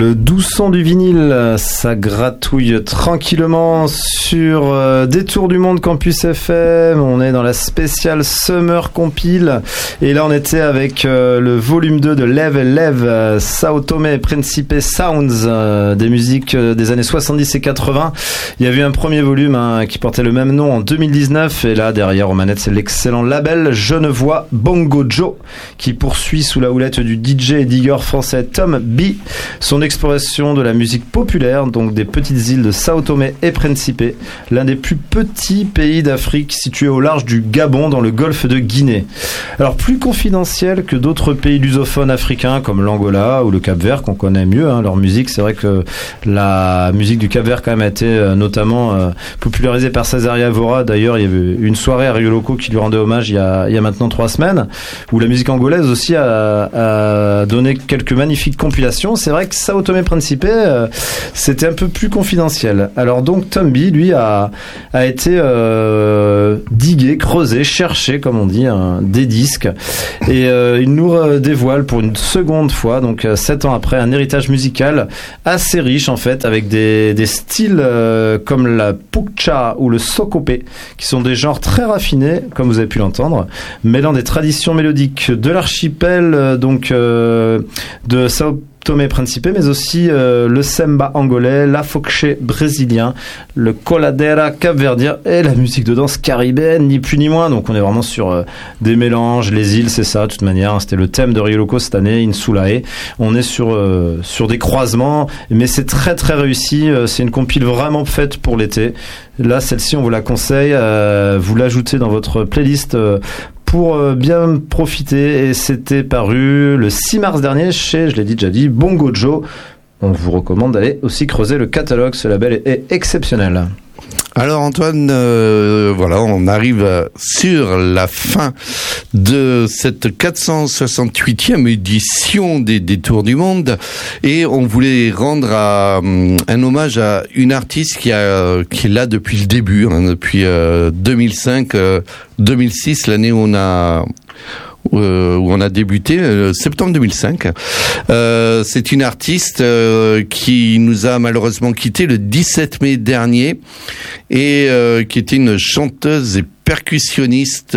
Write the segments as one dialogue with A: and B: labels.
A: Le doux son du vinyle, ça gratouille tranquillement sur Détour du Monde Campus FM. On est dans la spéciale Summer Compile. Et là, on était avec le volume 2 de Lev, Sao Tomé et Principe Sounds, des musiques des années 70 et 80. Il y avait un premier volume qui portait le même nom en 2019. Et là, derrière aux manettes, c'est l'excellent label Genevois Bongo Joe qui poursuit sous la houlette du DJ et digger français Tom B son exploration de la musique populaire, donc des petites îles de Sao Tomé et Principe, l'un des plus petits pays d'Afrique situé au large du Gabon dans le golfe de Guinée. Alors plus confidentiel que d'autres pays lusophones africains comme l'Angola ou le Cap-Vert qu'on connaît mieux, leur musique, c'est vrai que la musique du Cap-Vert quand même a été notamment popularisée par Cesaria Evora. D'ailleurs, il y avait une soirée à Rio Loco qui lui rendait hommage il y a maintenant 3 semaines, où la musique angolaise aussi a donné quelques magnifiques compilations. C'est vrai que Sao Tomé Principe, c'était un peu plus confidentiel. Alors donc Tom B, lui, a été digué, creusé, cherché, comme on dit, des disques. Et il nous dévoile pour une seconde fois, donc 7 ans après, un héritage musical assez riche en fait, avec des styles comme la pukcha ou le sokopé, qui sont des genres très raffinés, comme vous avez pu l'entendre, mêlant des traditions mélodiques de l'archipel, donc de Sao Tomé Principe, mais aussi le semba angolais, l'afoxé brésilien, le coladera capverdien et la musique de danse caribéenne, ni plus ni moins. Donc on est vraiment sur des mélanges, les îles, c'est ça, de toute manière. C'était le thème de Rio Loco cette année, Insulae. On est sur des croisements, mais c'est très très réussi. C'est une compile vraiment faite pour l'été. Là, celle-ci, on vous la conseille. Vous l'ajoutez dans votre playlist pour bien profiter, et c'était paru le 6 mars dernier chez, je l'ai déjà dit, Bongo Joe. On vous recommande d'aller aussi creuser le catalogue, ce label est exceptionnel.
B: Alors Antoine, voilà, on arrive sur la fin de cette 468e édition des Tours du Monde, et on voulait rendre un hommage à une artiste qui est là depuis le début, depuis 2005-2006, l'année où on a débuté, septembre 2005. C'est une artiste qui nous a malheureusement quitté le 17 mai dernier, et qui était une chanteuse et percussionniste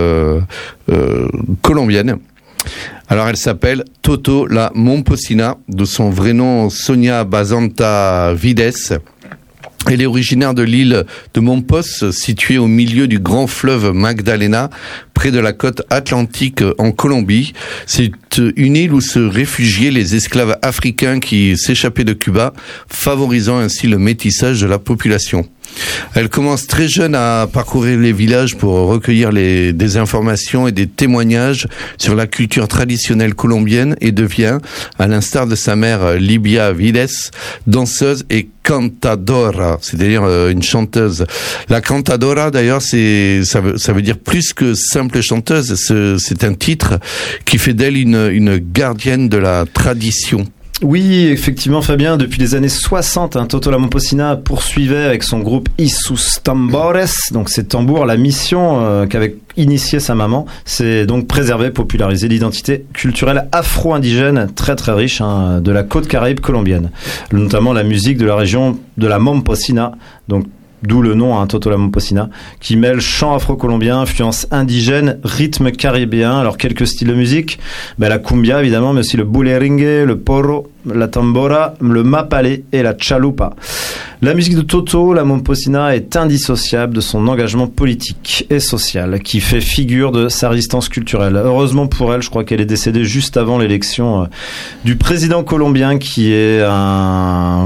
B: colombienne. Alors elle s'appelle Toto La Momposina, de son vrai nom Sonia Basanta Vides. Elle est originaire de l'île de Mompos, située au milieu du grand fleuve Magdalena, près de la côte atlantique en Colombie. C'est une île où se réfugiaient les esclaves africains qui s'échappaient de Cuba, favorisant ainsi le métissage de la population. Elle commence très jeune à parcourir les villages pour recueillir des informations et des témoignages sur la culture traditionnelle colombienne, et devient, à l'instar de sa mère Libia Vides, danseuse et cantadora, c'est-à-dire une chanteuse. La cantadora, d'ailleurs, ça veut dire plus que simple chanteuse. C'est un titre qui fait d'elle une gardienne de la tradition.
A: Oui, effectivement, Fabien, depuis les années 60, Toto La Momposina poursuivait avec son groupe Isus Tambores, donc ces tambours, la mission qu'avait initiée sa maman, c'est donc préserver, populariser l'identité culturelle afro-indigène très très riche de la côte caraïbe colombienne, notamment la musique de la région de la Momposina, donc d'où le nom, Toto La Momposina, qui mêle chant afro-colombien, influence indigène, rythme caribéen. Alors quelques styles de musique, la cumbia évidemment, mais aussi le buleringue, le porro, la tambora, le mapalé et la chalupa. La musique de Toto La Momposina est indissociable de son engagement politique et social, qui fait figure de sa résistance culturelle. Heureusement pour elle, je crois qu'elle est décédée juste avant l'élection du président colombien, qui est un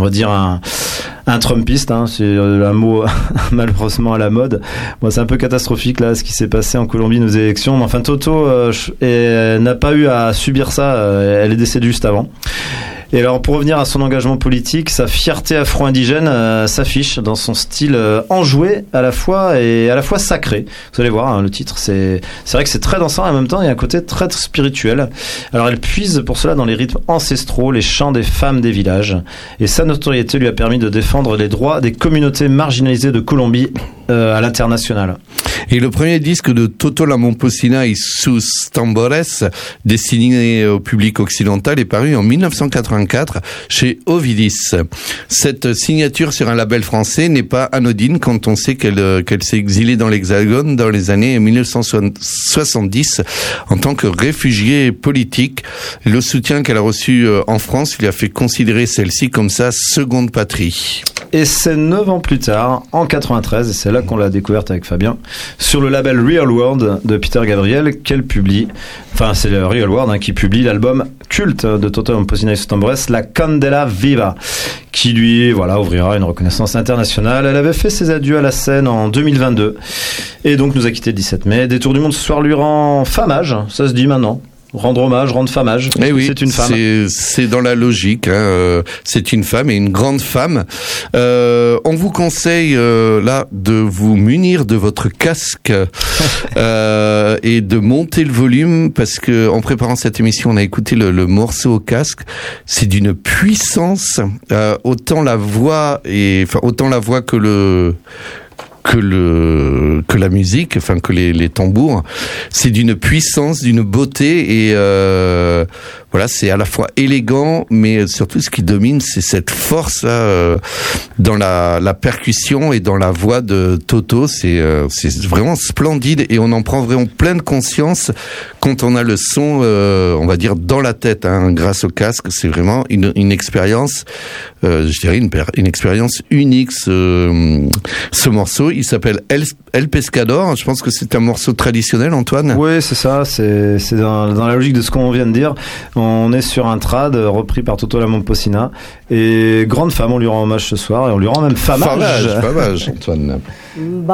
A: Trumpiste, c'est un mot malheureusement à la mode. Bon, c'est un peu catastrophique là ce qui s'est passé en Colombie, nos élections. Mais enfin, Toto n'a pas eu à subir ça. Elle est décédée juste avant. Et alors, pour revenir à son engagement politique, sa fierté afro-indigène s'affiche dans son style enjoué à la fois sacré. Vous allez voir, le titre, c'est vrai que c'est très dansant, et en même temps, il y a un côté très spirituel. Alors, elle puise pour cela dans les rythmes ancestraux, les chants des femmes des villages. Et sa notoriété lui a permis de défendre les droits des communautés marginalisées de Colombie à l'international.
B: Et le premier disque de Toto La Momposina et sus tambores, destiné au public occidental, est paru en 1984 chez Ovidis. Cette signature sur un label français n'est pas anodine quand on sait qu'elle s'est exilée dans l'Hexagone dans les années 1970 en tant que réfugiée politique. Le soutien qu'elle a reçu en France lui a fait considérer celle-ci comme sa seconde patrie.
A: Et c'est 9 ans plus tard, en 93, et c'est là qu'on l'a découverte avec Fabien, sur le label Real World de Peter Gabriel, qu'elle publie, enfin c'est le Real World qui publie l'album culte de Toto La Momposina y sus tambores, La Candela Viva, qui lui ouvrira une reconnaissance internationale. Elle avait fait ses adieux à la scène en 2022, et donc nous a quitté le 17 mai. Détour du monde ce soir lui rend famage, ça se dit maintenant. Rendre hommage, rendre famage.
B: Eh oui,
A: c'est une femme.
B: C'est dans la logique. C'est une femme et une grande femme. On vous conseille là de vous munir de votre casque et de monter le volume parce que en préparant cette émission, on a écouté le morceau au casque. C'est d'une puissance. Autant la voix que la musique, enfin que les tambours, c'est d'une puissance, d'une beauté et voilà, c'est à la fois élégant, mais surtout ce qui domine, c'est cette force là dans la percussion et dans la voix de Toto. C'est vraiment splendide et on en prend vraiment pleine conscience quand on a le son, on va dire dans la tête, grâce au casque. C'est vraiment une expérience, je dirais une expérience unique. Ce morceau, il s'appelle El Pescador. Je pense que c'est un morceau traditionnel, Antoine.
A: Oui, c'est ça. C'est dans la logique de ce qu'on vient de dire. On est sur un trad repris par Toto La Momposina. Et grande femme, on lui rend hommage ce soir et on lui rend même famage.
B: Famage, Antoine.